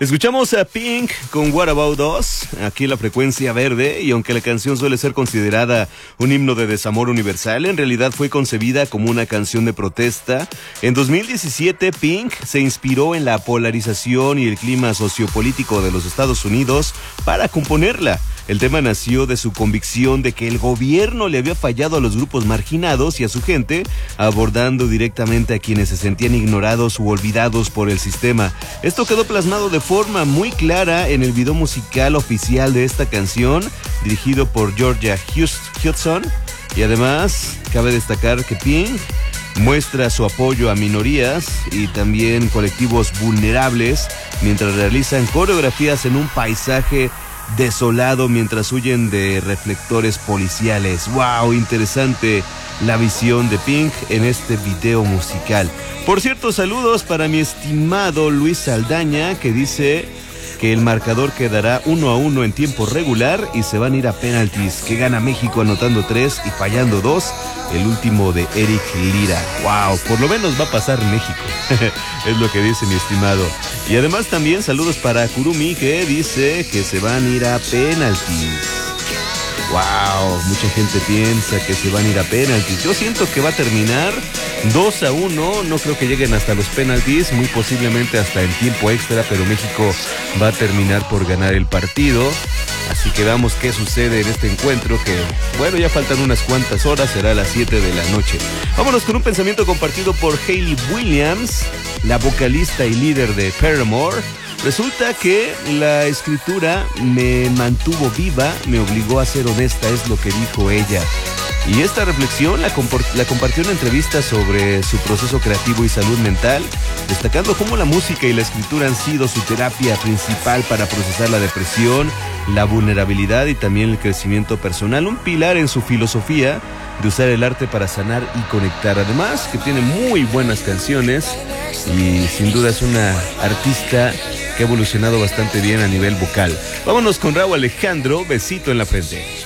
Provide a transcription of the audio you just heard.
Escuchamos a Pink con What About Us, aquí en la frecuencia verde, y aunque la canción suele ser considerada un himno de desamor universal, en realidad fue concebida como una canción de protesta. En 2017, Pink se inspiró en la polarización y el clima sociopolítico de los Estados Unidos para componerla. El tema nació de su convicción de que el gobierno le había fallado a los grupos marginados y a su gente, abordando directamente a quienes se sentían ignorados u olvidados por el sistema. Esto quedó plasmado de forma muy clara en el video musical oficial de esta canción, dirigido por Georgia Hudson, y además cabe destacar que Pink muestra su apoyo a minorías y también colectivos vulnerables mientras realizan coreografías en un paisaje desolado mientras huyen de reflectores policiales. ¡Wow! Interesante la visión de Pink en este video musical. Por cierto, saludos para mi estimado Luis Saldaña, que dice que el marcador quedará 1-1 en tiempo regular y se van a ir a penaltis, que gana México anotando 3 y fallando 2, el último de Eric Lira. ¡Wow! Por lo menos va a pasar México. Es lo que dice mi estimado. Y además también saludos para Kurumi, que dice que se van a ir a penaltis. ¡Wow! Mucha gente piensa que se van a ir a penaltis. Yo siento que va a terminar 2-1. No creo que lleguen hasta los penaltis, muy posiblemente hasta el tiempo extra, pero México va a terminar por ganar el partido. Así que veamos qué sucede en este encuentro, que bueno, ya faltan unas cuantas horas, será a las 7 de la noche. Vámonos con un pensamiento compartido por Hayley Williams, la vocalista y líder de Paramore. Resulta que la escritura me mantuvo viva, me obligó a ser honesta, es lo que dijo ella. Y esta reflexión la compartió en una entrevista sobre su proceso creativo y salud mental, destacando cómo la música y la escritura han sido su terapia principal para procesar la depresión, la vulnerabilidad y también el crecimiento personal, un pilar en su filosofía de usar el arte para sanar y conectar. Además, que tiene muy buenas canciones y sin duda es una artista que ha evolucionado bastante bien a nivel vocal. Vámonos con Rauw Alejandro, Besito en la Frente.